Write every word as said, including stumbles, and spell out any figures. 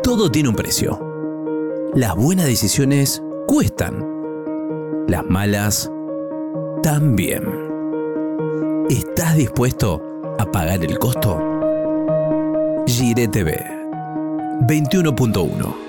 Todo tiene un precio. Las buenas decisiones cuestan. Las malas también. ¿Estás dispuesto a pagar el costo? Gire T V veintiuno punto uno